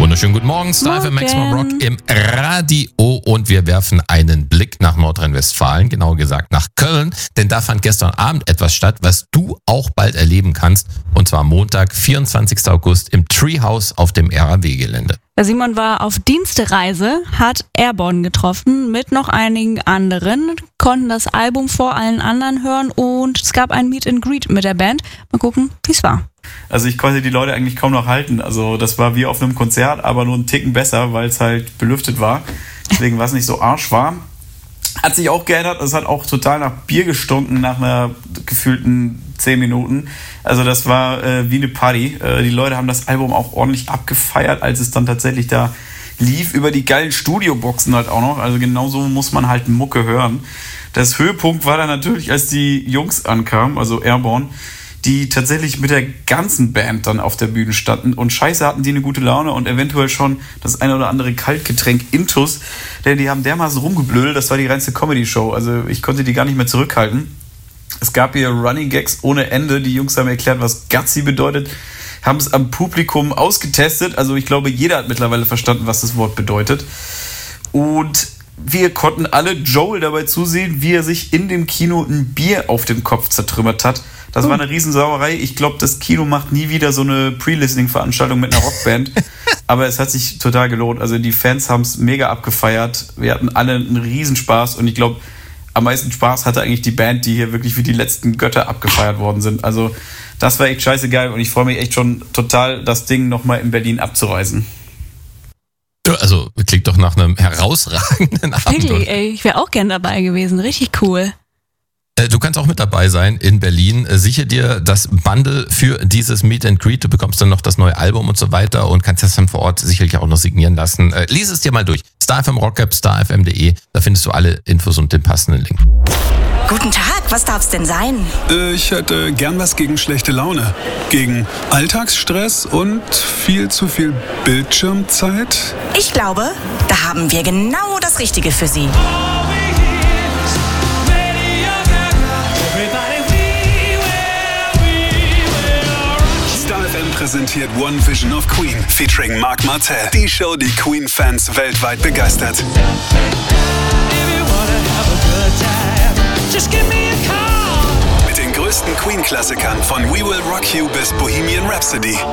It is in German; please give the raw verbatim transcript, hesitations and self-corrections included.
Wunderschönen guten Morgen, Star F M Maximum Rock im Radio und wir werfen einen Blick nach Nordrhein-Westfalen, genauer gesagt nach Köln, denn da fand gestern Abend etwas statt, was du auch bald erleben kannst, und zwar Montag, vierundzwanzigsten August im Treehouse auf dem R A W-Gelände. Simon war auf Dienstereise, hat Airborne getroffen mit noch einigen anderen, konnten das Album vor allen anderen hören und es gab ein Meet and Greet mit der Band. Mal gucken, wie es war. Also ich konnte die Leute eigentlich kaum noch halten. Also das war wie auf einem Konzert, aber nur einen Ticken besser, weil es halt belüftet war. Deswegen war es nicht so arschwarm. Hat sich auch geändert. Es hat auch total nach Bier gestunken nach einer gefühlten zehn Minuten. Also das war äh, wie eine Party. Äh, die Leute haben das Album auch ordentlich abgefeiert, als es dann tatsächlich da lief. Über die geilen Studioboxen halt auch noch. Also genauso muss man halt Mucke hören. Das Höhepunkt war dann natürlich, als die Jungs ankamen, also Airborne, die tatsächlich mit der ganzen Band dann auf der Bühne standen und scheiße hatten die eine gute Laune und eventuell schon das eine oder andere Kaltgetränk Intus, denn die haben dermaßen rumgeblödelt, das war die reinste Comedy-Show, also ich konnte die gar nicht mehr zurückhalten. Es gab hier Running Gags ohne Ende, die Jungs haben erklärt, was Gutsy bedeutet, haben es am Publikum ausgetestet, also ich glaube, jeder hat mittlerweile verstanden, was das Wort bedeutet, und wir konnten alle Joel dabei zusehen, wie er sich in dem Kino ein Bier auf den Kopf zertrümmert hat. Das war eine Riesensauerei. Ich glaube, das Kino macht nie wieder so eine Pre-Listening-Veranstaltung mit einer Rockband. Aber es hat sich total gelohnt. Also die Fans haben es mega abgefeiert. Wir hatten alle einen Riesenspaß. Und ich glaube, am meisten Spaß hatte eigentlich die Band, die hier wirklich wie die letzten Götter abgefeiert worden sind. Also das war echt scheiße geil. Und ich freue mich echt schon total, das Ding nochmal in Berlin abzureisen. Also klingt doch nach einem herausragenden Abend. Wirklich, ey, ich wäre auch gern dabei gewesen. Richtig cool. Du kannst auch mit dabei sein in Berlin. Sichere dir das Bundle für dieses Meet and Greet. Du bekommst dann noch das neue Album und so weiter und kannst das dann vor Ort sicherlich auch noch signieren lassen. Lies es dir mal durch. Star F M Rockcap, star f m punkt de. Da findest du alle Infos und den passenden Link. Guten Tag, was darf's denn sein? Äh, ich hätte gern was gegen schlechte Laune. Gegen Alltagsstress und viel zu viel Bildschirmzeit. Ich glaube, da haben wir genau das Richtige für Sie. Präsentiert One Vision of Queen featuring Marc Martel. Die Show, die Queen-Fans weltweit begeistert. Mit den größten Queen-Klassikern von We Will Rock You bis Bohemian Rhapsody.